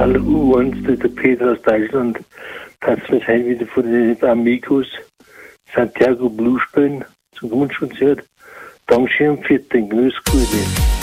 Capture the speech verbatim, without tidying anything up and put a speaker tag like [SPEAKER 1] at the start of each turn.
[SPEAKER 1] Hallo uns, der Peter aus Deutschland. Kannst du mich heute wieder von den Amigos Santiago Blue spielen, zum Grundschutz hört. Dankeschön für den Grüß, Gute.